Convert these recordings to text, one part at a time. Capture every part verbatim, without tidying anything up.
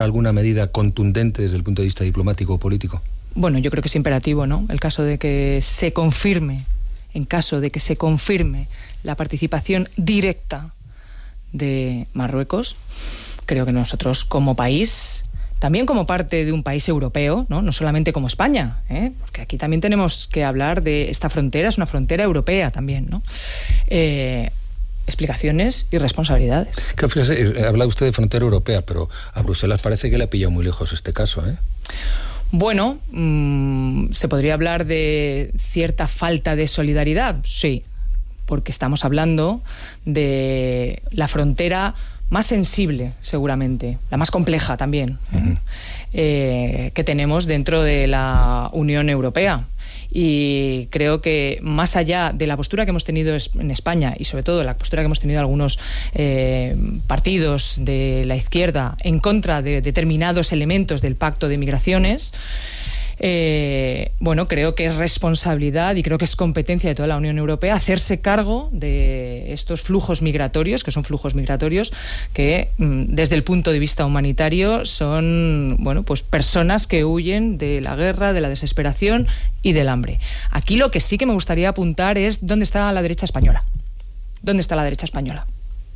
alguna medida contundente desde el punto de vista diplomático o político? Bueno, yo creo que es imperativo, ¿no? El caso de que se confirme, en caso de que se confirme la participación directa de Marruecos, creo que nosotros como país, también como parte de un país europeo, no, no solamente como España, ¿eh? Porque aquí también tenemos que hablar de esta frontera, es una frontera europea también, ¿no? Eh, explicaciones y responsabilidades. Claro, fíjese, habla usted de frontera europea, pero a Bruselas parece que le ha pillado muy lejos este caso, ¿eh? Bueno, mmm, ¿se podría hablar de cierta falta de solidaridad? Sí, porque estamos hablando de la frontera más sensible, seguramente, la más compleja también, uh-huh. eh, que tenemos dentro de la Unión Europea. Y creo que más allá de la postura que hemos tenido en España y sobre todo la postura que hemos tenido algunos eh, partidos de la izquierda en contra de determinados elementos del Pacto de Migraciones, Eh, bueno, creo que es responsabilidad y creo que es competencia de toda la Unión Europea hacerse cargo de estos flujos migratorios, que son flujos migratorios que desde el punto de vista humanitario son, bueno, pues personas que huyen de la guerra, de la desesperación y del hambre. Aquí lo que sí que me gustaría apuntar es dónde está la derecha española. ¿Dónde está la derecha española?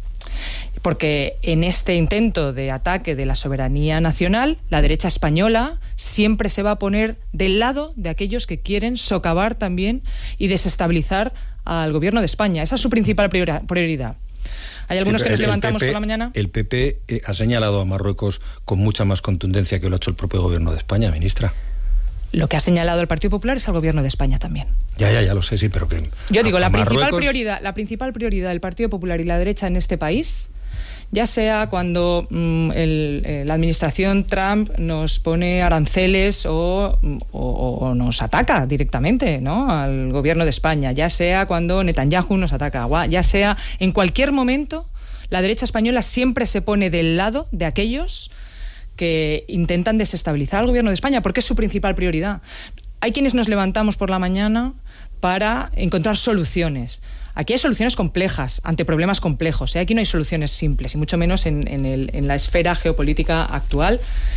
Porque en este intento de ataque de la soberanía nacional, la derecha española siempre se va a poner del lado de aquellos que quieren socavar también y desestabilizar al gobierno de España. Esa es su principal prioridad. Hay algunos que nos levantamos P P, por la mañana. El P P eh, ha señalado a Marruecos con mucha más contundencia que lo ha hecho el propio gobierno de España, ministra. Lo que ha señalado el Partido Popular es al gobierno de España también. Ya, ya, ya lo sé, sí, pero que... Yo digo, a, la a principal Marruecos... prioridad, la principal prioridad del Partido Popular y la derecha en este país, ya sea cuando mmm, el, eh, la administración Trump nos pone aranceles o, o, o nos ataca directamente, ¿no?, al gobierno de España, ya sea cuando Netanyahu nos ataca, ya sea en cualquier momento, la derecha española siempre se pone del lado de aquellos que intentan desestabilizar al gobierno de España, porque es su principal prioridad. Hay quienes nos levantamos por la mañana para encontrar soluciones. Aquí hay soluciones complejas, ante problemas complejos, ¿eh? Aquí no hay soluciones simples, y mucho menos en, en, el, en la esfera geopolítica actual.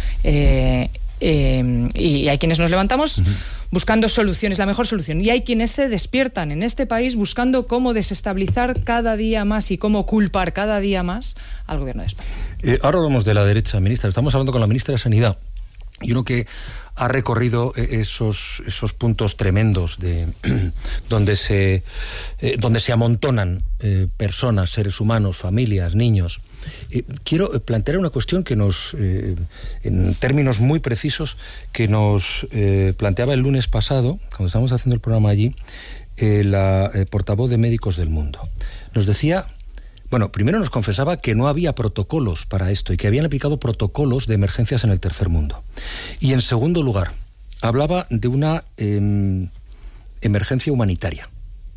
Eh, eh, y hay quienes nos levantamos uh-huh. buscando soluciones, la mejor solución. Y hay quienes se despiertan en este país buscando cómo desestabilizar cada día más y cómo culpar cada día más al gobierno de España. Eh, ahora hablamos de la derecha, ministra. Estamos hablando con la ministra de Sanidad. Y uno que ha recorrido esos, esos puntos tremendos de donde se eh, donde se amontonan eh, personas, seres humanos, familias, niños. Eh, quiero plantear una cuestión que nos, eh, en términos muy precisos, que nos eh, planteaba el lunes pasado, cuando estábamos haciendo el programa allí, eh, la eh, portavoz de Médicos del Mundo. Nos decía... Bueno, primero nos confesaba que no había protocolos para esto y que habían aplicado protocolos de emergencias en el tercer mundo. Y en segundo lugar, hablaba de una eh, emergencia humanitaria.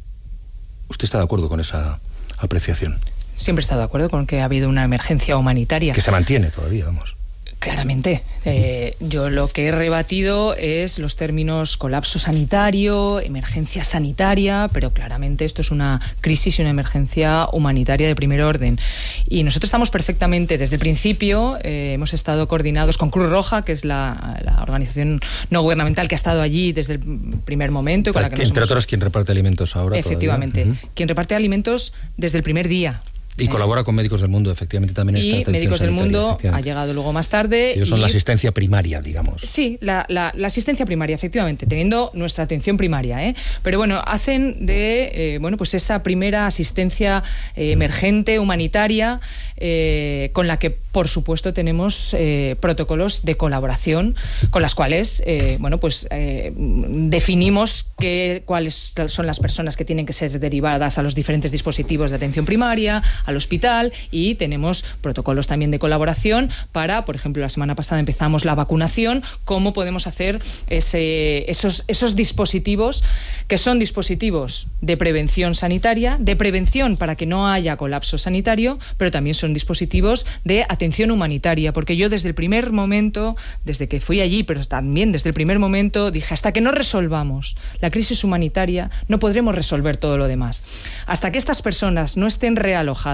¿Usted está de acuerdo con esa apreciación? Siempre he estado de acuerdo con que ha habido una emergencia humanitaria. Que se mantiene todavía, vamos. Claramente. Eh, yo lo que he rebatido es los términos colapso sanitario, emergencia sanitaria, pero claramente esto es una crisis y una emergencia humanitaria de primer orden. Y nosotros estamos perfectamente, desde el principio, eh, hemos estado coordinados con Cruz Roja, que es la, la organización no gubernamental que ha estado allí desde el primer momento. Y con la que Entre nos hemos... otras, quien reparte alimentos ahora. Efectivamente. Uh-huh. Quien reparte alimentos desde el primer día. Y eh. colabora con Médicos del Mundo, efectivamente, también esta atención Y Médicos del Mundo ha llegado luego más tarde. Ellos son y... la asistencia primaria, digamos. Sí, la, la, la asistencia primaria, efectivamente, teniendo nuestra atención primaria, ¿eh? Pero bueno, hacen de, eh, bueno, pues esa primera asistencia eh, emergente, humanitaria, eh, con la que, por supuesto, tenemos eh, protocolos de colaboración, con las cuales, eh, bueno, pues eh, definimos qué, cuáles son las personas que tienen que ser derivadas a los diferentes dispositivos de atención primaria, al hospital, y tenemos protocolos también de colaboración para, por ejemplo, la semana pasada empezamos la vacunación, cómo podemos hacer ese, esos, esos dispositivos que son dispositivos de prevención sanitaria, de prevención para que no haya colapso sanitario, pero también son dispositivos de atención humanitaria, porque yo desde el primer momento, desde que fui allí, pero también desde el primer momento, dije, hasta que no resolvamos la crisis humanitaria, no podremos resolver todo lo demás. Hasta que estas personas no estén realojadas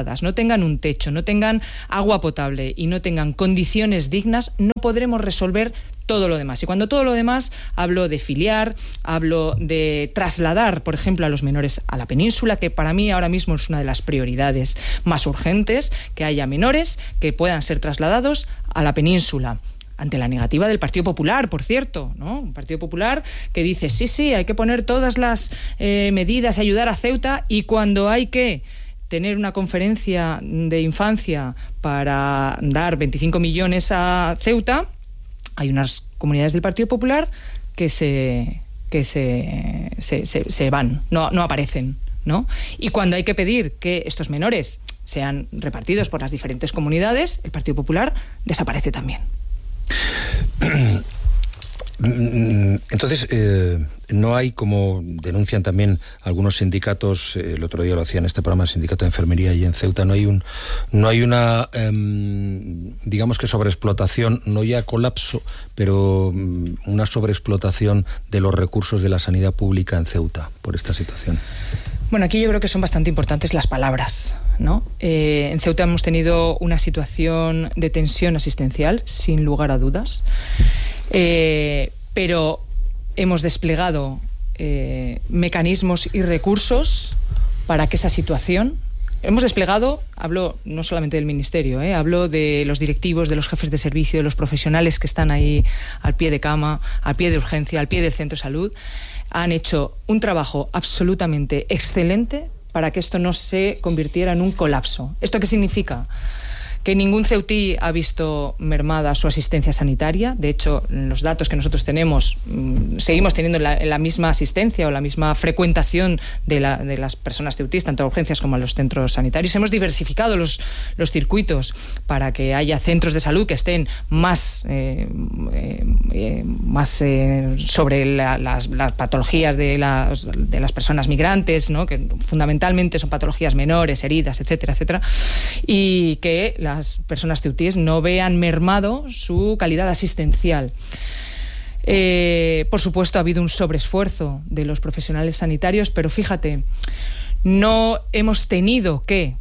adecuadas, no tengan un techo, no tengan agua potable y no tengan condiciones dignas, no podremos resolver todo lo demás. Y cuando todo lo demás, hablo de filiar, hablo de trasladar, por ejemplo, a los menores a la península, que para mí ahora mismo es una de las prioridades más urgentes, que haya menores que puedan ser trasladados a la península. Ante la negativa del Partido Popular, por cierto, ¿no? Un Partido Popular que dice, sí, sí, hay que poner todas las eh, medidas, ayudar a Ceuta, y cuando hay que tener una conferencia de infancia para dar veinticinco millones a Ceuta, hay unas comunidades del Partido Popular que se que se, se, se, se van, no, no aparecen, ¿no? Y cuando hay que pedir que estos menores sean repartidos por las diferentes comunidades, el Partido Popular desaparece también. Entonces, eh, no hay, como denuncian también algunos sindicatos, eh, el otro día lo hacía en este programa, el sindicato de enfermería y en Ceuta, no hay un, no hay una, eh, digamos que sobreexplotación, no ya colapso, pero um, una sobreexplotación de los recursos de la sanidad pública en Ceuta por esta situación. Bueno, aquí yo creo que son bastante importantes las palabras, ¿no? Eh, en Ceuta hemos tenido una situación de tensión asistencial, sin lugar a dudas, eh, pero hemos desplegado eh, mecanismos y recursos para que esa situación... Hemos desplegado, hablo no solamente del Ministerio, eh, hablo de los directivos, de los jefes de servicio, de los profesionales que están ahí al pie de cama, al pie de urgencia, al pie del centro de salud, han hecho un trabajo absolutamente excelente para que esto no se convirtiera en un colapso. ¿Esto qué significa? Que ningún ceutí ha visto mermada su asistencia sanitaria. De hecho, los datos que nosotros tenemos, mmm, seguimos teniendo la, la misma asistencia o la misma frecuentación de, la, de las personas ceutíes, tanto a urgencias como a los centros sanitarios. Hemos diversificado los, los circuitos para que haya centros de salud que estén más, eh, eh, más eh, sobre la, las, las patologías de las, de las personas migrantes, ¿no? Que fundamentalmente son patologías menores, heridas, etcétera, etcétera, y que la las personas ceutíes no vean mermado su calidad asistencial. Eh, por supuesto, ha habido un sobreesfuerzo de los profesionales sanitarios, pero fíjate, no hemos tenido que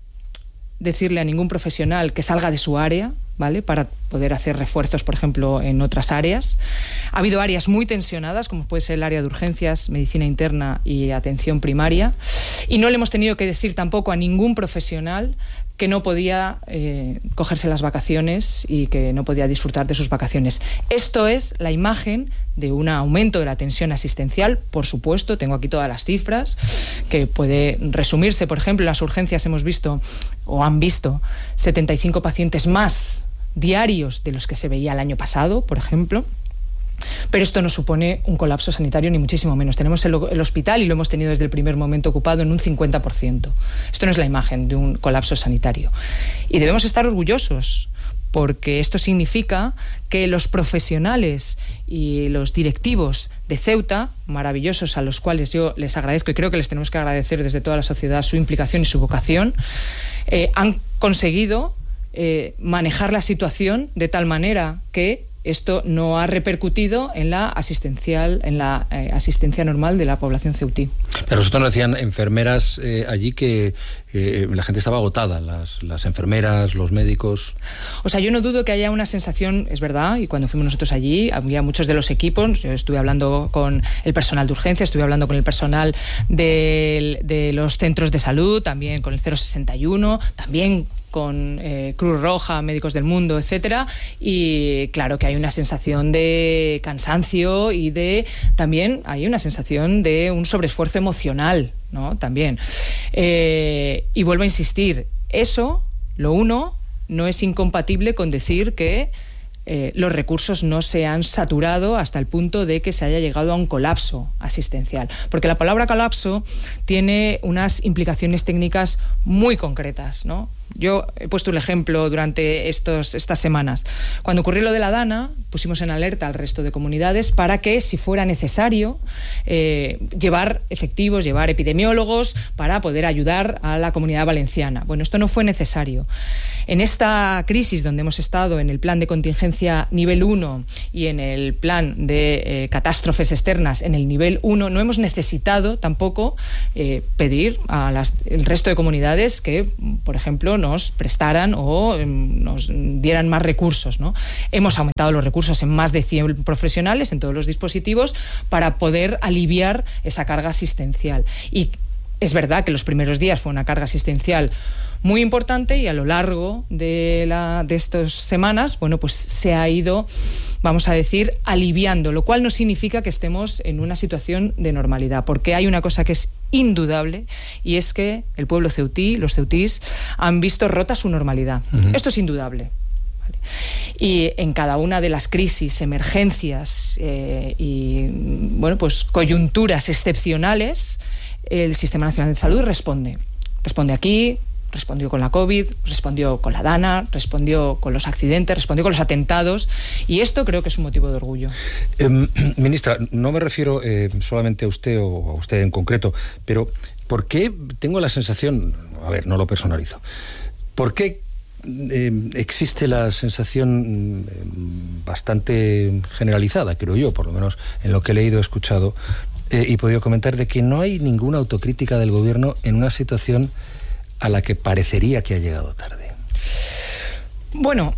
decirle a ningún profesional que salga de su área, ¿vale?, para poder hacer refuerzos, por ejemplo, en otras áreas. Ha habido áreas muy tensionadas, como puede ser el área de urgencias, medicina interna y atención primaria, y no le hemos tenido que decir tampoco a ningún profesional que no podía eh, cogerse las vacaciones y que no podía disfrutar de sus vacaciones. Esto es la imagen de un aumento de la tensión asistencial, por supuesto, tengo aquí todas las cifras, que puede resumirse, por ejemplo, en las urgencias hemos visto, o han visto, setenta y cinco pacientes más diarios de los que se veía el año pasado, por ejemplo. Pero esto no supone un colapso sanitario, ni muchísimo menos. Tenemos el, el hospital, y lo hemos tenido desde el primer momento, ocupado en un cincuenta por ciento. Esto no es la imagen de un colapso sanitario. Y debemos estar orgullosos, porque esto significa que los profesionales y los directivos de Ceuta, maravillosos, a los cuales yo les agradezco, y creo que les tenemos que agradecer desde toda la sociedad su implicación y su vocación, eh, han conseguido eh, manejar la situación de tal manera que esto no ha repercutido en la asistencial, en la eh, asistencia normal de la población ceutí. Pero nosotros nos decían enfermeras eh, allí que eh, la gente estaba agotada, las, las enfermeras, los médicos. O sea, yo no dudo que haya una sensación, es verdad, y cuando fuimos nosotros allí, había muchos de los equipos, yo estuve hablando con el personal de urgencia, estuve hablando con el personal de, de los centros de salud, también con el cero sesenta y uno, también con eh, Cruz Roja, Médicos del Mundo, etcétera, y claro que hay una sensación de cansancio y de también hay una sensación de un sobreesfuerzo emocional, ¿no? También. Eh, y vuelvo a insistir, eso, lo uno, no es incompatible con decir que Eh, los recursos no se han saturado hasta el punto de que se haya llegado a un colapso asistencial. Porque la palabra colapso tiene unas implicaciones técnicas muy concretas, ¿no? Yo he puesto un ejemplo durante estos, estas semanas. Cuando ocurrió lo de la Dana, pusimos en alerta al resto de comunidades para que, si fuera necesario, eh, llevar efectivos, llevar epidemiólogos para poder ayudar a la Comunidad Valenciana. Bueno, esto no fue necesario. En esta crisis donde hemos estado en el plan de contingencia nivel uno y en el plan de eh, catástrofes externas en el nivel uno, no hemos necesitado tampoco eh, pedir a las, el resto de comunidades que, por ejemplo, nos prestaran o eh, nos dieran más recursos, ¿no? Hemos aumentado los recursos en más de cien profesionales en todos los dispositivos para poder aliviar esa carga asistencial. Y es verdad que los primeros días fue una carga asistencial muy importante y a lo largo de, la, de estas semanas, bueno, pues se ha ido, vamos a decir, aliviando, lo cual no significa que estemos en una situación de normalidad, porque hay una cosa que es indudable y es que el pueblo ceutí, los ceutís, han visto rota su normalidad. Uh-huh. Esto es indudable. ¿Vale? Y en cada una de las crisis, emergencias eh, y, bueno, pues coyunturas excepcionales, el Sistema Nacional de Salud responde. Responde aquí, respondió con la COVID, respondió con la DANA, respondió con los accidentes, respondió con los atentados, y esto creo que es un motivo de orgullo. Eh, ministra, no me refiero eh, solamente a usted o a usted en concreto, pero ¿por qué tengo la sensación, a ver, no lo personalizo, ¿por qué eh, existe la sensación eh, bastante generalizada, creo yo, por lo menos en lo que he leído, he escuchado eh, y podido comentar, de que no hay ninguna autocrítica del gobierno en una situación a la que parecería que ha llegado tarde? Bueno,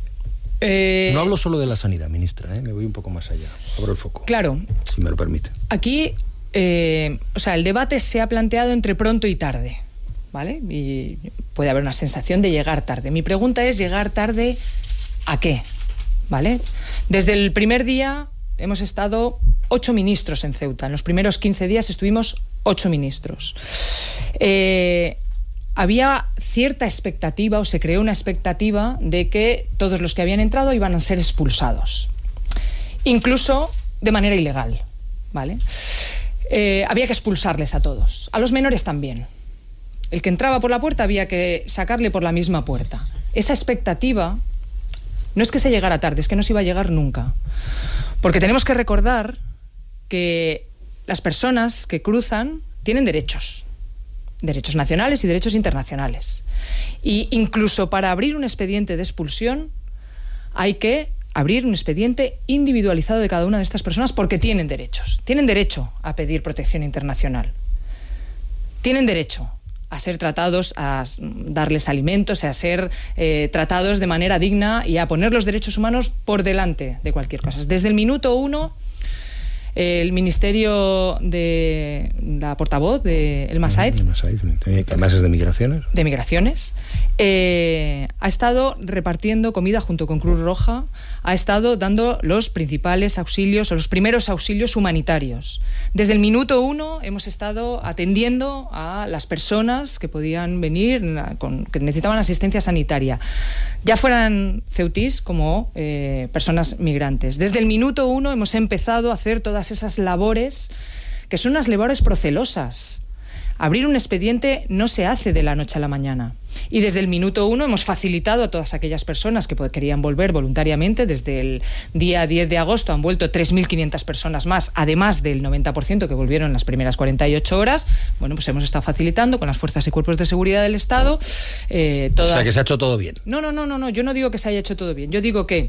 eh, no hablo solo de la sanidad, ministra, ¿eh? Me voy un poco más allá, abro el foco. Claro. Si me lo permite. Aquí, eh, o sea, el debate se ha planteado entre pronto y tarde, ¿vale? Y puede haber una sensación de llegar tarde. Mi pregunta es, ¿llegar tarde a qué? ¿Vale? Desde el primer día hemos estado ocho ministros en Ceuta. En los primeros quince días estuvimos ocho ministros. Eh... Había cierta expectativa, o se creó una expectativa, de que todos los que habían entrado iban a ser expulsados, incluso de manera ilegal, ¿vale? Eh, había que expulsarles a todos, a los menores también. El que entraba por la puerta había que sacarle por la misma puerta. Esa expectativa no es que se llegara tarde, es que no se iba a llegar nunca, porque tenemos que recordar que las personas que cruzan tienen derechos. Derechos nacionales y derechos internacionales. Y incluso para abrir un expediente de expulsión hay que abrir un expediente individualizado de cada una de estas personas, porque tienen derechos. Tienen derecho a pedir protección internacional. Tienen derecho a ser tratados, a darles alimentos, a ser eh, tratados de manera digna y a poner los derechos humanos por delante de cualquier cosa. Desde el minuto uno, el Ministerio de la portavoz de El Masaid, El Masaid, que además es de Migraciones, de Migraciones eh, ha estado repartiendo comida junto con Cruz Roja, ha estado dando los principales auxilios o los primeros auxilios humanitarios. Desde el minuto uno hemos estado atendiendo a las personas que podían venir, con, que necesitaban asistencia sanitaria, ya fueran ceutís como eh, personas migrantes. Desde el minuto uno hemos empezado a hacer todas esas labores, que son unas labores procelosas. Abrir un expediente no se hace de la noche a la mañana. Y desde el minuto uno hemos facilitado a todas aquellas personas que querían volver voluntariamente. Desde el día diez de agosto han vuelto tres mil quinientas personas más, además del noventa por ciento que volvieron en las primeras cuarenta y ocho horas. Bueno, pues hemos estado facilitando con las fuerzas y cuerpos de seguridad del Estado. Eh, todas... O sea, que se ha hecho todo bien. No, no, no, no, no. Yo no digo que se haya hecho todo bien. Yo digo que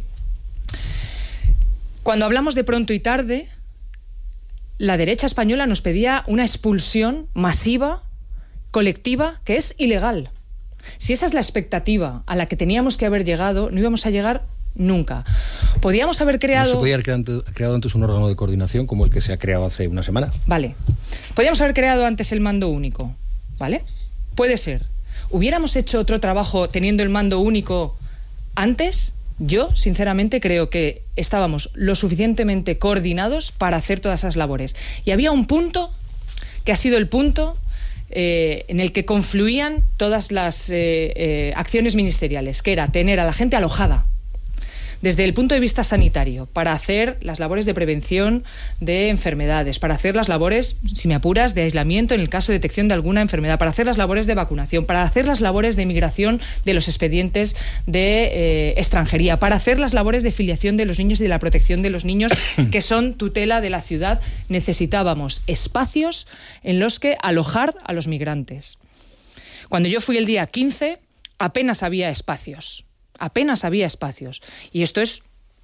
cuando hablamos de pronto y tarde, la derecha española nos pedía una expulsión masiva, colectiva, que es ilegal. Si esa es la expectativa a la que teníamos que haber llegado, no íbamos a llegar nunca. Podíamos haber creado... ¿No se podía haber creado, creado antes un órgano de coordinación como el que se ha creado hace una semana? Vale. Podíamos haber creado antes el mando único, ¿vale? Puede ser. ¿Hubiéramos hecho otro trabajo teniendo el mando único antes? Yo, sinceramente, creo que estábamos lo suficientemente coordinados para hacer todas esas labores. Y había un punto que ha sido el punto eh, en el que confluían todas las eh, eh, acciones ministeriales, que era tener a la gente alojada. desde el punto de vista sanitario, para hacer las labores de prevención de enfermedades, para hacer las labores, si me apuras, de aislamiento en el caso de detección de alguna enfermedad, para hacer las labores de vacunación, para hacer las labores de migración de los expedientes de eh, extranjería, para hacer las labores de filiación de los niños y de la protección de los niños, que son tutela de la ciudad, necesitábamos espacios en los que alojar a los migrantes. Cuando yo fui el día quince, apenas había espacios, apenas había espacios. Y esto es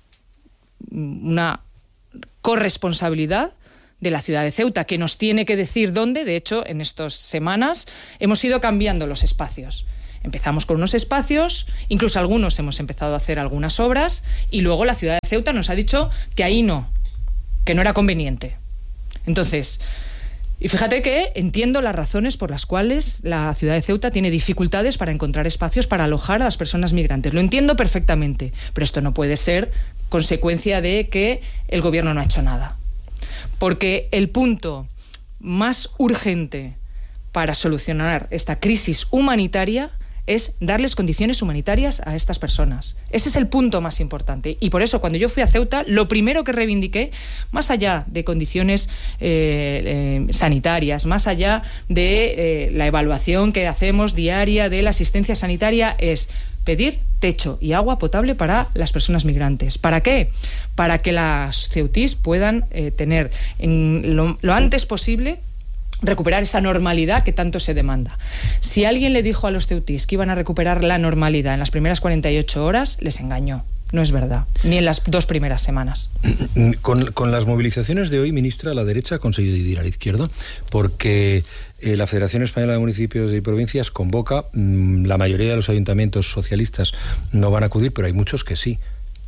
una corresponsabilidad de la ciudad de Ceuta, que nos tiene que decir dónde. De hecho, en estas semanas hemos ido cambiando los espacios. Empezamos con unos espacios, incluso algunos hemos empezado a hacer algunas obras, y luego la ciudad de Ceuta nos ha dicho que ahí no, que no era conveniente. Entonces, y fíjate que entiendo las razones por las cuales la ciudad de Ceuta tiene dificultades para encontrar espacios para alojar a las personas migrantes. Lo entiendo perfectamente, pero esto no puede ser consecuencia de que el gobierno no ha hecho nada. Porque el punto más urgente para solucionar esta crisis humanitaria es darles condiciones humanitarias a estas personas. Ese es el punto más importante. Y por eso, cuando yo fui a Ceuta, lo primero que reivindiqué, más allá de condiciones eh, eh, sanitarias, más allá de eh, la evaluación que hacemos diaria de la asistencia sanitaria, es pedir techo y agua potable para las personas migrantes. ¿Para qué? Para que las ceutís puedan eh, tener en lo, lo antes posible recuperar esa normalidad que tanto se demanda. Si alguien le dijo a los ceutís que iban a recuperar la normalidad en las primeras cuarenta y ocho horas, les engañó. No es verdad, ni en las dos primeras semanas. Con, con las movilizaciones de hoy, ministra, la derecha ha conseguido ir a la izquierda, porque eh, la Federación Española de Municipios y Provincias convoca, mmm, la mayoría de los ayuntamientos socialistas no van a acudir, pero hay muchos que sí.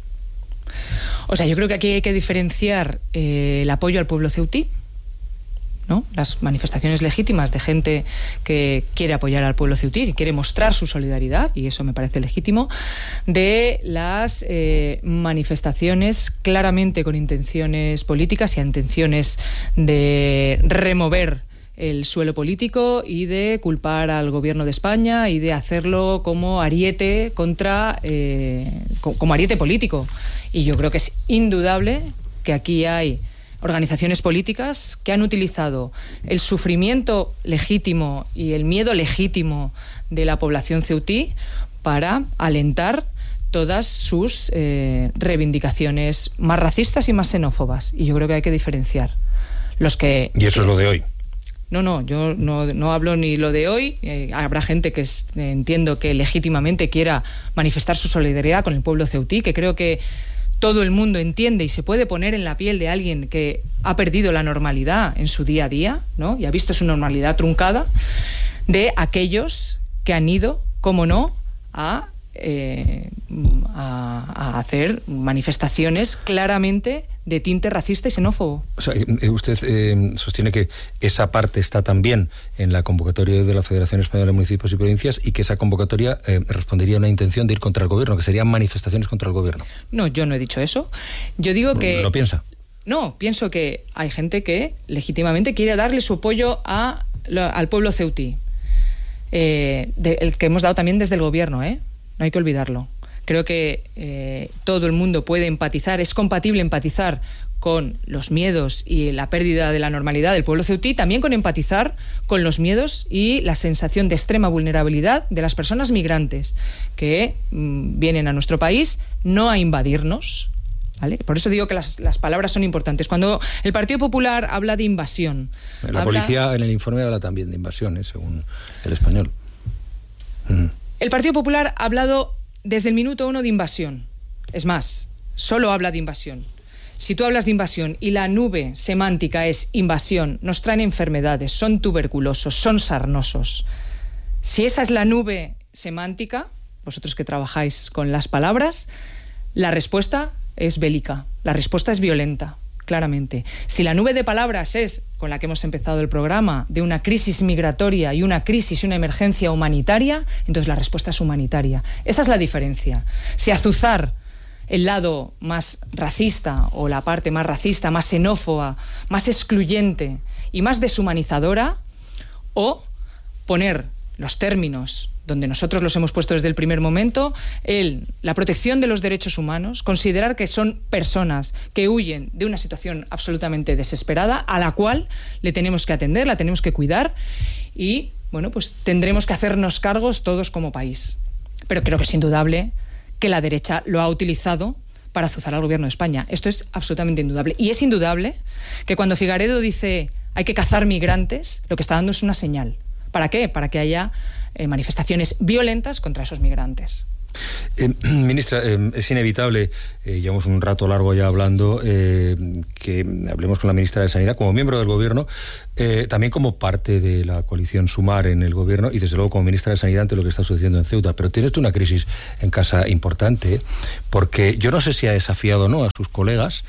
O sea, yo creo que aquí hay que diferenciar eh, el apoyo al pueblo ceutí, ¿no? Las manifestaciones legítimas de gente que quiere apoyar al pueblo ceutí y quiere mostrar su solidaridad, y eso me parece legítimo, de las eh, manifestaciones claramente con intenciones políticas y intenciones de remover el suelo político y de culpar al gobierno de España y de hacerlo como ariete contra eh, como ariete político. Y yo creo que es indudable que aquí hay organizaciones políticas que han utilizado el sufrimiento legítimo y el miedo legítimo de la población ceutí para alentar todas sus eh, reivindicaciones más racistas y más xenófobas. Y yo creo que hay que diferenciar. Los que, y eso es lo de hoy. No, no, yo no, no hablo ni lo de hoy. Eh, habrá gente que es, eh, entiendo que legítimamente quiera manifestar su solidaridad con el pueblo ceutí, que creo que todo el mundo entiende y se puede poner en la piel de alguien que ha perdido la normalidad en su día a día, ¿no? Y ha visto su normalidad truncada, de aquellos que han ido, como no, a, eh, a, a hacer manifestaciones claramente de tinte racista y xenófobo. O sea, usted eh, sostiene que esa parte está también en la convocatoria de la Federación Española de Municipios y Provincias, y que esa convocatoria eh, respondería a una intención de ir contra el gobierno, que serían manifestaciones contra el gobierno. No, yo no he dicho eso. Yo digo que... ¿No, no piensa? No, pienso que hay gente que legítimamente quiere darle su apoyo a, al pueblo ceutí, eh, de, el que hemos dado también desde el gobierno, ¿eh? No hay que olvidarlo. Creo que eh, todo el mundo puede empatizar, es compatible empatizar con los miedos y la pérdida de la normalidad del pueblo ceutí, también con empatizar con los miedos y la sensación de extrema vulnerabilidad de las personas migrantes que mmm, vienen a nuestro país no a invadirnos, ¿vale? Por eso digo que las, las palabras son importantes. Cuando el Partido Popular habla de invasión... La habla... policía en el informe habla también de invasión, ¿eh? Según el Español. Mm. El Partido Popular ha hablado desde el minuto uno de invasión. Es más, solo habla de invasión. Si tú hablas de invasión y la nube semántica es invasión, nos traen enfermedades, son tuberculosos, son sarnosos. Si esa es la nube semántica, vosotros que trabajáis con las palabras, la respuesta es bélica, la respuesta es violenta, claramente. Si la nube de palabras es, con la que hemos empezado el programa, de una crisis migratoria y una crisis y una emergencia humanitaria, entonces la respuesta es humanitaria. Esa es la diferencia. Si azuzar el lado más racista o la parte más racista, más xenófoba, más excluyente y más deshumanizadora, o poner los términos donde nosotros los hemos puesto desde el primer momento, el, la protección de los derechos humanos, considerar que son personas que huyen de una situación absolutamente desesperada, a la cual le tenemos que atender, la tenemos que cuidar y, bueno, pues tendremos que hacernos cargos todos como país. Pero creo que es indudable que la derecha lo ha utilizado para azuzar al gobierno de España. Esto es absolutamente indudable. Y es indudable que cuando Figaredo dice hay que cazar migrantes, lo que está dando es una señal. ¿Para qué? Para que haya eh, manifestaciones violentas contra esos migrantes. Eh, ministra, eh, es inevitable, eh, llevamos un rato largo ya hablando, eh, que hablemos con la ministra de Sanidad como miembro del Gobierno, eh, también como parte de la coalición Sumar en el Gobierno y desde luego como ministra de Sanidad ante lo que está sucediendo en Ceuta. Pero tienes tú una crisis en casa importante, porque yo no sé si ha desafiado o no a sus colegas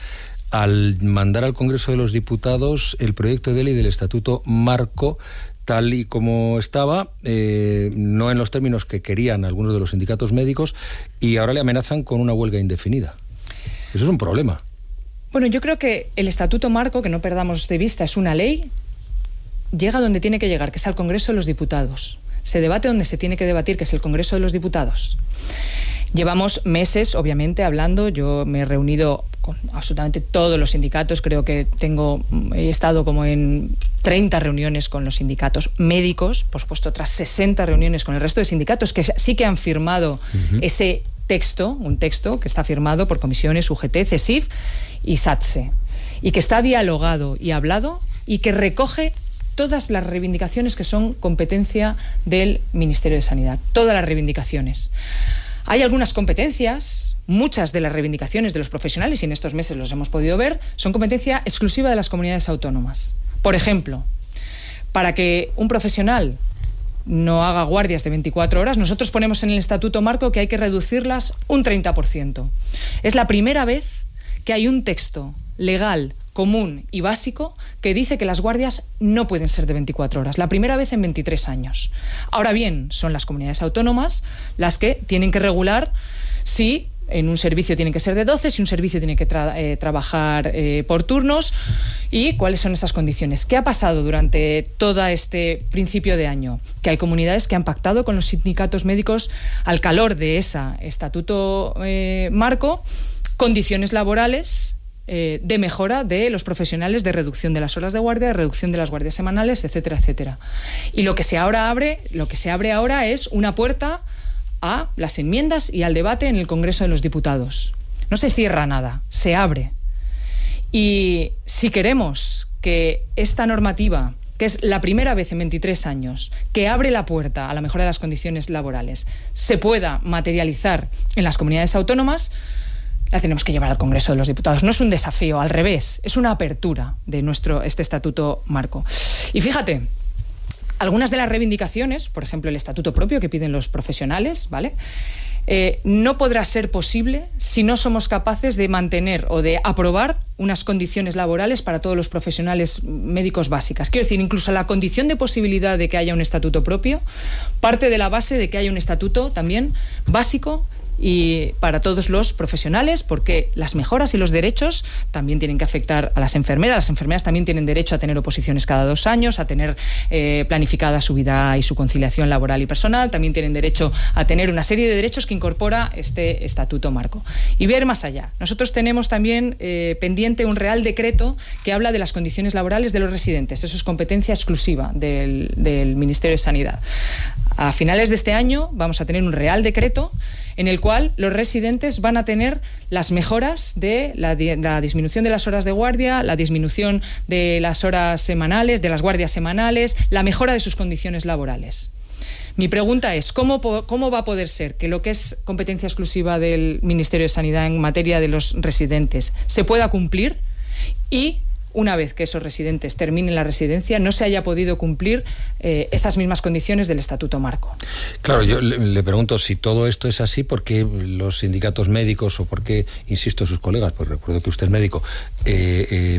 al mandar al Congreso de los Diputados el proyecto de ley del Estatuto Marco tal y como estaba, eh, no en los términos que querían algunos de los sindicatos médicos, y ahora le amenazan con una huelga indefinida. Eso es un problema. Bueno, yo creo que el Estatuto Marco, que no perdamos de vista, es una ley, llega donde tiene que llegar, que es al Congreso de los Diputados. Se debate donde se tiene que debatir, que es el Congreso de los Diputados. Llevamos meses, obviamente, hablando. Yo me he reunido con absolutamente todos los sindicatos. Creo que tengo, he estado como en treinta reuniones con los sindicatos médicos, por supuesto otras sesenta reuniones con el resto de sindicatos que sí que han firmado uh-huh. ese texto, un texto que está firmado por comisiones U G T, CESIF y SATSE, y que está dialogado y hablado y que recoge todas las reivindicaciones que son competencia del Ministerio de Sanidad, todas las reivindicaciones. Hay algunas competencias, muchas de las reivindicaciones de los profesionales, y en estos meses los hemos podido ver, son competencia exclusiva de las comunidades autónomas. Por ejemplo, para que un profesional no haga guardias de veinticuatro horas, nosotros ponemos en el Estatuto Marco que hay que reducirlas un treinta por ciento. Es la primera vez que hay un texto legal, común y básico que dice que las guardias no pueden ser de veinticuatro horas. La primera vez en veintitrés años. Ahora bien, son las comunidades autónomas las que tienen que regular si en un servicio tienen que ser de doce, si un servicio tiene que tra- eh, trabajar eh, por turnos y cuáles son esas condiciones. ¿Qué ha pasado durante todo este principio de año? Que hay comunidades que han pactado con los sindicatos médicos al calor de ese Estatuto eh, Marco condiciones laborales Eh, de mejora de los profesionales, de reducción de las horas de guardia, de reducción de las guardias semanales, etcétera, etcétera. Y lo que se ahora abre, lo que se abre ahora es una puerta a las enmiendas y al debate en el Congreso de los Diputados. No se cierra nada, se abre. Y si queremos que esta normativa, que es la primera vez en veintitrés años, que abre la puerta a la mejora de las condiciones laborales, se pueda materializar en las comunidades autónomas, la tenemos que llevar al Congreso de los Diputados. No es un desafío, al revés, es una apertura de nuestro este Estatuto Marco. Y fíjate, algunas de las reivindicaciones, por ejemplo, el estatuto propio que piden los profesionales, ¿vale? Eh, no podrá ser posible si no somos capaces de mantener o de aprobar unas condiciones laborales para todos los profesionales médicos básicas. Quiero decir, incluso la condición de posibilidad de que haya un estatuto propio parte de la base de que haya un estatuto también básico y para todos los profesionales, porque las mejoras y los derechos también tienen que afectar a las enfermeras. Las enfermeras también tienen derecho a tener oposiciones cada dos años, a tener eh, planificada su vida y su conciliación laboral y personal, también tienen derecho a tener una serie de derechos que incorpora este Estatuto Marco. Y ver más allá. Nosotros tenemos también eh, pendiente un Real Decreto que habla de las condiciones laborales de los residentes. Eso es competencia exclusiva del, del Ministerio de Sanidad. A finales de este año vamos a tener un Real Decreto en el cual los residentes van a tener las mejoras de la, la disminución de las horas de guardia, la disminución de las horas semanales, de las guardias semanales, la mejora de sus condiciones laborales. Mi pregunta es, ¿cómo, ¿cómo va a poder ser que lo que es competencia exclusiva del Ministerio de Sanidad en materia de los residentes se pueda cumplir y una vez que esos residentes terminen la residencia, no se haya podido cumplir eh, esas mismas condiciones del Estatuto Marco? Claro, yo le, le pregunto si todo esto es así, ¿por qué los sindicatos médicos o por qué, insisto, sus colegas, pues recuerdo que usted es médico, eh, eh,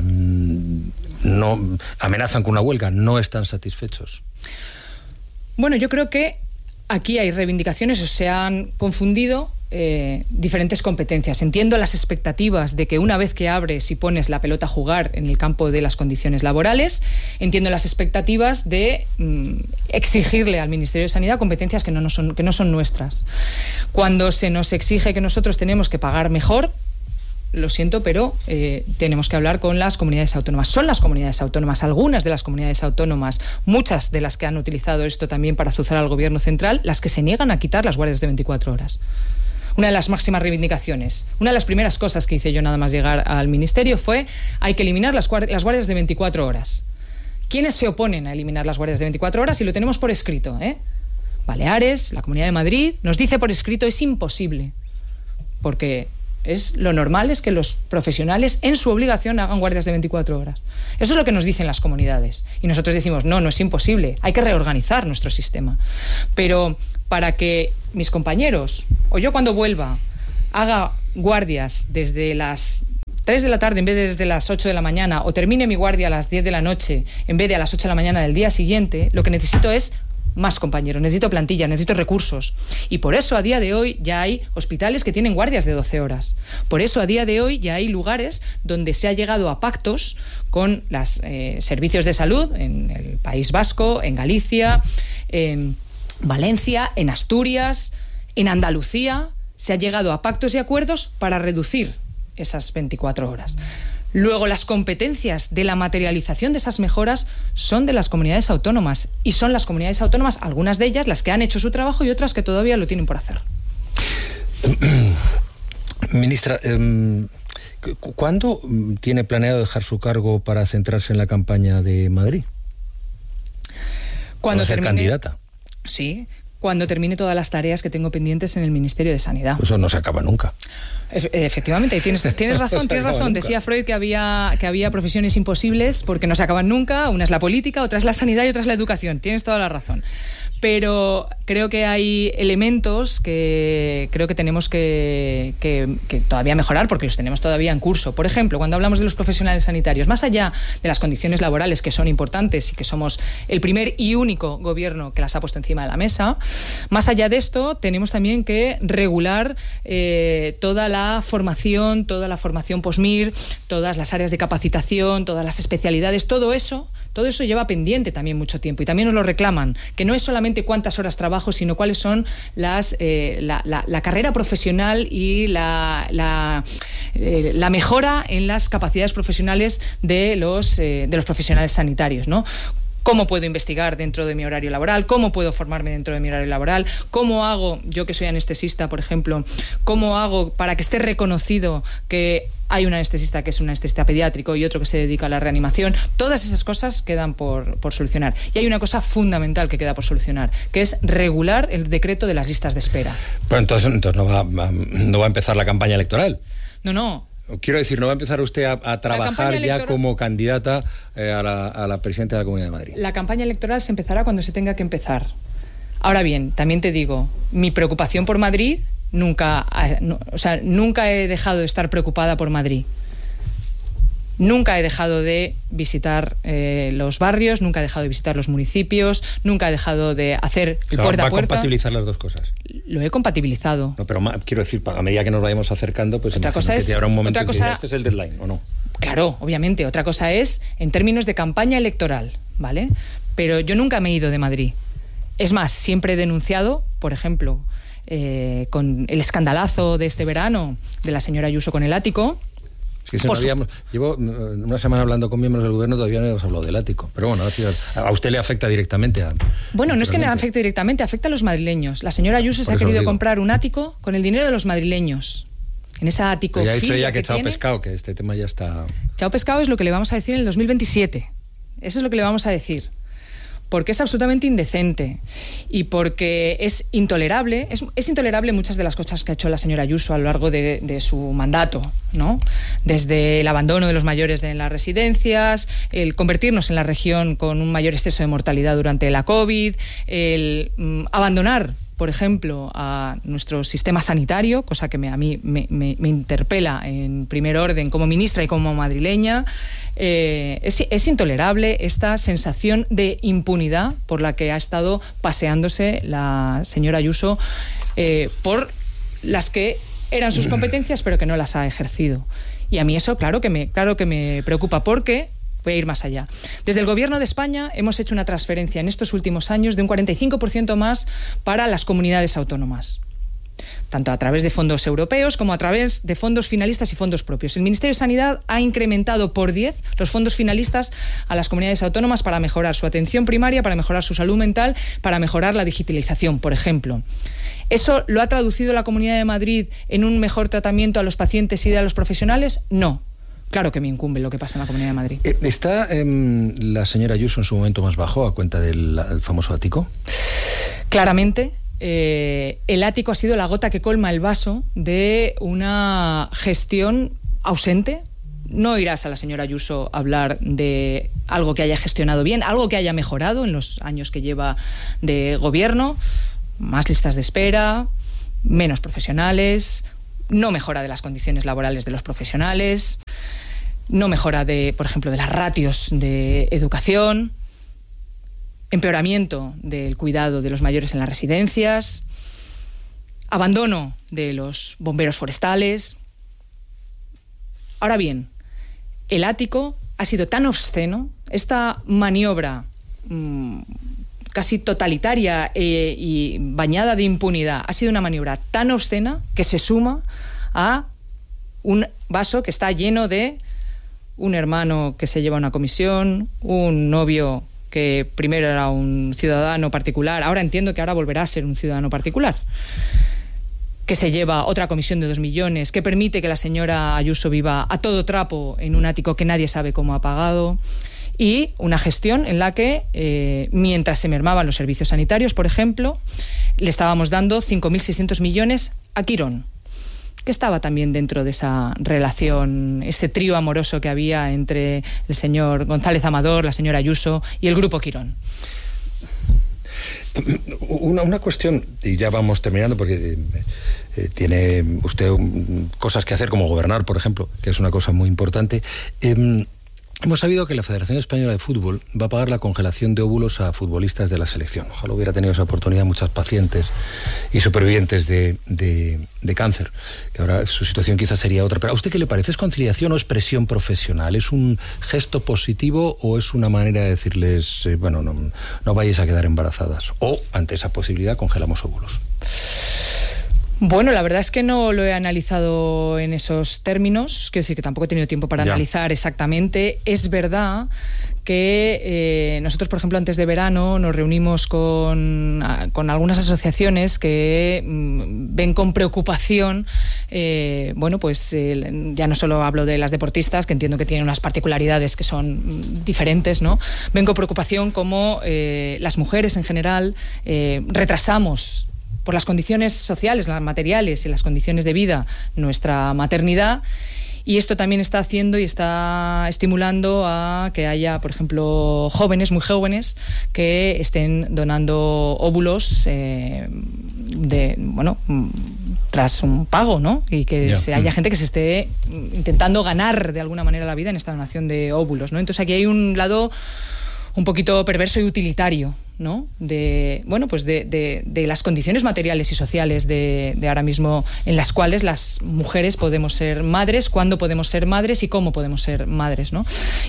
no amenazan con una huelga, no están satisfechos? Bueno, yo creo que aquí hay reivindicaciones o se han confundido eh, diferentes competencias. Entiendo las expectativas de que una vez que abres y pones la pelota a jugar en el campo de las condiciones laborales, entiendo las expectativas de mm, exigirle al Ministerio de Sanidad competencias que no, no son, que no son nuestras. Cuando se nos exige que nosotros tenemos que pagar mejor, lo siento, pero eh, tenemos que hablar con las comunidades autónomas. Son las comunidades autónomas, algunas de las comunidades autónomas, muchas de las que han utilizado esto también para azuzar al gobierno central, las que se niegan a quitar las guardias de veinticuatro horas. Una de las máximas reivindicaciones, una de las primeras cosas que hice yo nada más llegar al ministerio fue: hay que eliminar las, guard- las guardias de veinticuatro horas. ¿Quiénes se oponen a eliminar las guardias de veinticuatro horas? Y lo tenemos por escrito, ¿eh? Baleares, la Comunidad de Madrid, nos dice por escrito: es imposible, porque es lo normal es que los profesionales en su obligación hagan guardias de veinticuatro horas. Eso es lo que nos dicen las comunidades. Y nosotros decimos, no, no es imposible, hay que reorganizar nuestro sistema. Pero para que mis compañeros, o yo cuando vuelva, haga guardias desde las tres de la tarde en vez de desde las ocho de la mañana, o termine mi guardia a las diez de la noche en vez de a las ocho de la mañana del día siguiente, lo que necesito es más compañeros, necesito plantilla, necesito recursos. Y por eso a día de hoy ya hay hospitales que tienen guardias de doce horas. Por eso a día de hoy ya hay lugares donde se ha llegado a pactos con los eh, servicios de salud en el País Vasco, en Galicia, en Valencia, en Asturias, en Andalucía. Se ha llegado a pactos y acuerdos para reducir esas veinticuatro horas. Luego, las competencias de la materialización de esas mejoras son de las comunidades autónomas, y son las comunidades autónomas, algunas de ellas, las que han hecho su trabajo y otras que todavía lo tienen por hacer. Ministra, eh, ¿cuándo tiene planeado dejar su cargo para centrarse en la campaña de Madrid? Cuando ser termine, candidata. Sí, cuando termine todas las tareas que tengo pendientes en el Ministerio de Sanidad. Eso no se acaba nunca. Efectivamente, tienes, tienes razón, tienes razón. Decía Freud que había, que había profesiones imposibles porque no se acaban nunca. Una es la política, otra es la sanidad y otra es la educación. Tienes toda la razón. Pero creo que hay elementos que creo que tenemos que, que, que todavía mejorar, porque los tenemos todavía en curso. Por ejemplo, cuando hablamos de los profesionales sanitarios, más allá de las condiciones laborales, que son importantes y que somos el primer y único gobierno que las ha puesto encima de la mesa, más allá de esto tenemos también que regular eh, toda la formación, toda la formación post-M I R, todas las áreas de capacitación, todas las especialidades, todo eso, todo eso lleva pendiente también mucho tiempo, y también nos lo reclaman, que no es solamente cuántas horas trabajo, sino cuáles son las eh, la, la, la carrera profesional y la, la, eh, la mejora en las capacidades profesionales de los, eh, de los profesionales sanitarios, ¿no? ¿Cómo puedo investigar dentro de mi horario laboral? ¿Cómo puedo formarme dentro de mi horario laboral? ¿Cómo hago, yo que soy anestesista, por ejemplo, cómo hago para que esté reconocido que hay un anestesista que es un anestesista pediátrico y otro que se dedica a la reanimación? Todas esas cosas quedan por, por solucionar. Y hay una cosa fundamental que queda por solucionar, que es regular el decreto de las listas de espera. Pero entonces, entonces no, va, no va a empezar la campaña electoral. No, no. Quiero decir, ¿no va a empezar usted a, a trabajar ya electoral... como candidata eh, a, la, a la presidenta de la Comunidad de Madrid? La campaña electoral se empezará cuando se tenga que empezar. Ahora bien, también te digo, mi preocupación por Madrid nunca, no, o sea, nunca he dejado de estar preocupada por Madrid. Nunca he dejado de visitar eh, los barrios, nunca he dejado de visitar los municipios, nunca he dejado de hacer el puerta a puerta. ¿Va a compatibilizar las dos cosas? Lo he compatibilizado. No, pero ma, quiero decir, a medida que nos vayamos acercando, pues otra cosa es, que habrá un momento otra en cosa, que este es el deadline, ¿o no? Claro, obviamente. Otra cosa es en términos de campaña electoral, ¿vale? Pero yo nunca me he ido de Madrid. Es más, siempre he denunciado, por ejemplo, eh, con el escandalazo de este verano de la señora Ayuso con el ático. Sí, no habíamos, llevo una semana hablando con miembros del gobierno, todavía no hemos hablado del ático. Pero bueno, a usted le afecta directamente a... Bueno, no es que le afecte directamente, afecta a los madrileños. La señora Ayuso se ha querido comprar un ático con el dinero de los madrileños. En esa ático ya ha dicho ella que, que chao tiene, pescado, que este tema ya está... Chao pescado es lo que le vamos a decir en el dos mil veintisiete. Eso es lo que le vamos a decir. Porque es absolutamente indecente y porque es intolerable, es, es intolerable muchas de las cosas que ha hecho la señora Ayuso a lo largo de, de su mandato, ¿no? Desde el abandono de los mayores en las residencias, el convertirnos en la región con un mayor exceso de mortalidad durante la COVID, el mm, abandonar, por ejemplo, a nuestro sistema sanitario, cosa que me, a mí me, me, me interpela en primer orden como ministra y como madrileña. Eh, es, es intolerable esta sensación de impunidad por la que ha estado paseándose la señora Ayuso eh, por las que eran sus competencias, pero que no las ha ejercido. Y a mí eso, claro que me, claro que me preocupa, porque voy a ir más allá. Desde el Gobierno de España hemos hecho una transferencia en estos últimos años de un cuarenta y cinco por ciento más para las comunidades autónomas, tanto a través de fondos europeos como a través de fondos finalistas y fondos propios. El Ministerio de Sanidad ha incrementado por diez los fondos finalistas a las comunidades autónomas para mejorar su atención primaria, para mejorar su salud mental, para mejorar la digitalización, por ejemplo. ¿Eso lo ha traducido la Comunidad de Madrid en un mejor tratamiento a los pacientes y a los profesionales? No. Claro que me incumbe lo que pasa en la Comunidad de Madrid. ¿Está eh, la señora Ayuso en su momento más bajo a cuenta del famoso ático? Claramente. Eh, el ático ha sido la gota que colma el vaso de una gestión ausente. No irás a la señora Ayuso a hablar de algo que haya gestionado bien, algo que haya mejorado en los años que lleva de gobierno. Más listas de espera, menos profesionales, no mejora de las condiciones laborales de los profesionales, no mejora de, por ejemplo, de las ratios de educación, empeoramiento del cuidado de los mayores en las residencias, abandono de los bomberos forestales. Ahora bien, el ático ha sido tan obsceno, esta maniobra mmm, casi totalitaria eh, y bañada de impunidad, ha sido una maniobra tan obscena que se suma a un vaso que está lleno de un hermano que se lleva a una comisión, un novio que primero era un ciudadano particular, ahora entiendo que ahora volverá a ser un ciudadano particular, que se lleva otra comisión de dos millones, que permite que la señora Ayuso viva a todo trapo en un ático que nadie sabe cómo ha pagado, y una gestión en la que, eh, mientras se mermaban los servicios sanitarios, por ejemplo, le estábamos dando cinco mil seiscientos millones a Quirón, que estaba también dentro de esa relación, ese trío amoroso que había entre el señor González Amador, la señora Ayuso y el Grupo Quirón. Una, una cuestión, y ya vamos terminando porque eh, tiene usted cosas que hacer como gobernar, por ejemplo, que es una cosa muy importante. Eh, Hemos sabido que la Federación Española de Fútbol va a pagar la congelación de óvulos a futbolistas de la selección. Ojalá hubiera tenido esa oportunidad muchas pacientes y supervivientes de, de, de cáncer, que ahora su situación quizás sería otra. Pero ¿a usted qué le parece? ¿Es conciliación o es presión profesional? ¿Es un gesto positivo o es una manera de decirles, eh, bueno, no, no vayáis a quedar embarazadas? O, ante esa posibilidad, congelamos óvulos. Bueno, la verdad es que no lo he analizado en esos términos, quiero decir que tampoco he tenido tiempo para ya. analizar exactamente. Es verdad que eh, nosotros, por ejemplo, antes de verano nos reunimos con, con algunas asociaciones que mm, ven con preocupación, eh, bueno, pues eh, ya no solo hablo de las deportistas, que entiendo que tienen unas particularidades que son diferentes, ¿no? Ven con preocupación cómo eh, las mujeres en general eh, retrasamos por las condiciones sociales, las materiales y las condiciones de vida, nuestra maternidad. Y esto también está haciendo y está estimulando a que haya, por ejemplo, jóvenes, muy jóvenes, que estén donando óvulos eh, de, bueno, tras un pago, ¿no? Y que yeah. se, haya gente que se esté intentando ganar de alguna manera la vida en esta donación de óvulos, ¿no? Entonces aquí hay un lado un poquito perverso y utilitario, ¿no? De, bueno, pues de, de, de las condiciones materiales y sociales de, de ahora mismo en las cuales las mujeres podemos ser madres, cuándo podemos ser madres y cómo podemos ser madres, ¿no?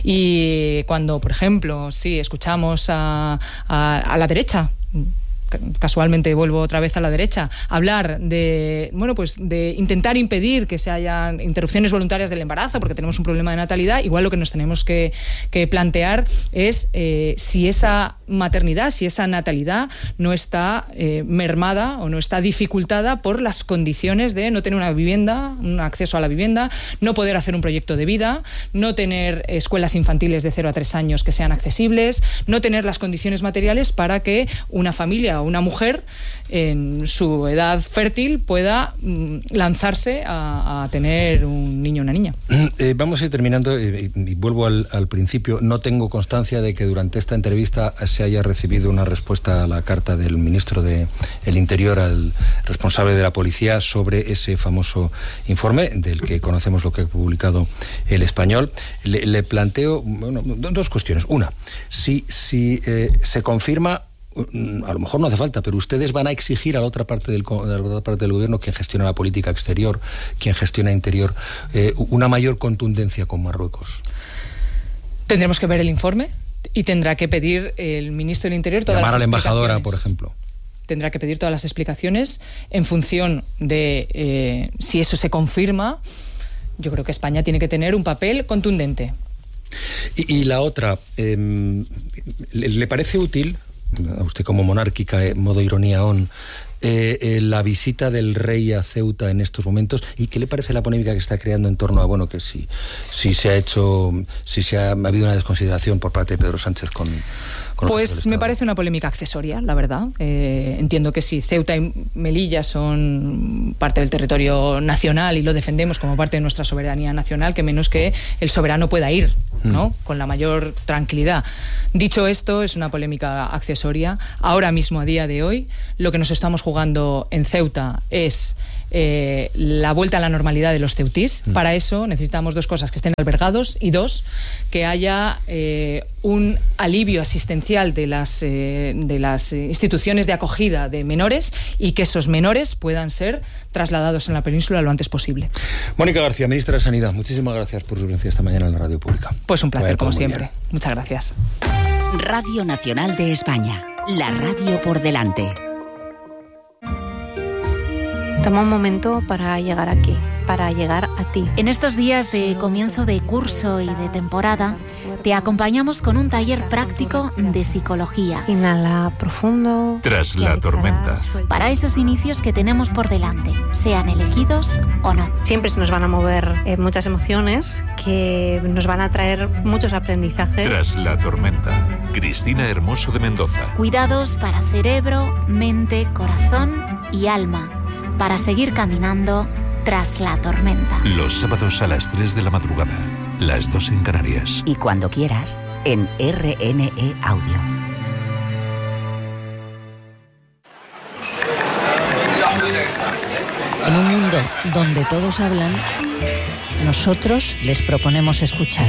Y cuando, por ejemplo, sí, escuchamos a, a, a la derecha, casualmente vuelvo otra vez a la derecha, hablar de, bueno, pues de intentar impedir que se hayan interrupciones voluntarias del embarazo porque tenemos un problema de natalidad, igual lo que nos tenemos que, que plantear es eh, si esa maternidad, si esa natalidad no está eh, mermada o no está dificultada por las condiciones de no tener una vivienda, un acceso a la vivienda, no poder hacer un proyecto de vida, no tener escuelas infantiles de cero a tres años que sean accesibles, no tener las condiciones materiales para que una familia o una mujer en su edad fértil pueda mm, lanzarse a, a tener un niño o una niña. Eh, vamos a ir terminando eh, y, y vuelvo al, al principio. No tengo constancia de que durante esta entrevista se haya recibido una respuesta a la carta del ministro del Interior al responsable de la policía sobre ese famoso informe del que conocemos lo que ha publicado El Español. Le, le planteo bueno, dos cuestiones. Una, si, si eh, se confirma a lo mejor no hace falta, pero ustedes van a exigir a la otra parte del, a la otra parte del gobierno, quien gestiona la política exterior, quien gestiona interior, eh, una mayor contundencia con Marruecos. Tendremos que ver el informe y tendrá que pedir el ministro del Interior todas Llamar las explicaciones. Llamar a la embajadora, por ejemplo. Tendrá que pedir todas las explicaciones en función de eh, si eso se confirma. Yo creo que España tiene que tener un papel contundente. Y, y la otra, eh, ¿le, ¿le parece útil, a usted como monárquica, eh, modo ironía on, eh, eh, la visita del rey a Ceuta en estos momentos? ¿Y qué le parece la polémica que está creando en torno a, bueno, que si, si se ha hecho, si se ha, ha habido una desconsideración por parte de Pedro Sánchez con... Pues me parece una polémica accesoria, la verdad. Eh, entiendo que si Ceuta y Melilla son parte del territorio nacional y lo defendemos como parte de nuestra soberanía nacional, que menos que el soberano pueda ir, ¿no? Mm. Con la mayor tranquilidad. Dicho esto, es una polémica accesoria. Ahora mismo, a día de hoy, lo que nos estamos jugando en Ceuta es eh, la vuelta a la normalidad de los ceutís. Mm. Para eso necesitamos dos cosas: que estén albergados, y dos, que haya eh, un alivio asistencial de las, eh, de las instituciones de acogida de menores, y que esos menores puedan ser trasladados en la península lo antes posible. Mónica García, ministra de Sanidad, muchísimas gracias por su presencia esta mañana en la radio pública. Pues un placer, como siempre. Muchas gracias. Radio Nacional de España, la radio por delante. Toma un momento para llegar aquí, para llegar a ti. En estos días de comienzo de curso y de temporada, te acompañamos con un taller práctico de psicología. Inhala profundo. Tras la tormenta. Para esos inicios que tenemos por delante, sean elegidos o no. Siempre se nos van a mover eh, muchas emociones que nos van a traer muchos aprendizajes. Tras la tormenta. Cristina Hermoso de Mendoza. Cuidados para cerebro, mente, corazón y alma, para seguir caminando tras la tormenta. Los sábados a las tres de la madrugada, las dos en Canarias. Y cuando quieras, en R N E Audio. En un mundo donde todos hablan, nosotros les proponemos escuchar.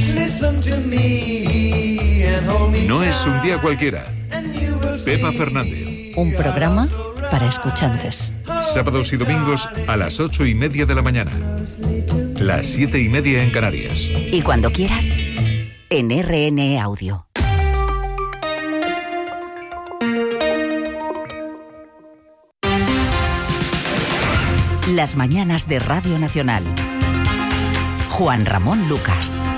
No es un día cualquiera. Pepa Fernández. Un programa para escuchantes. Sábados y domingos a las ocho y media de la mañana. Las siete y media en Canarias. Y cuando quieras, en R N E Audio. Las mañanas de Radio Nacional. Juan Ramón Lucas.